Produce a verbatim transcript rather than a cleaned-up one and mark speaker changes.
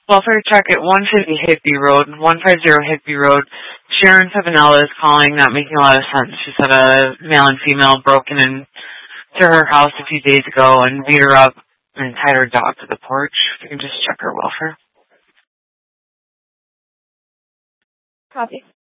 Speaker 1: Welfare check at one fifty Higby Road, one fifty Higby Road. Sharon Pavanella is calling, not making a lot of sense. She said a male and female broke into her house a few days ago and beat her up and tied her dog to the porch. You can just check her welfare.
Speaker 2: Copy.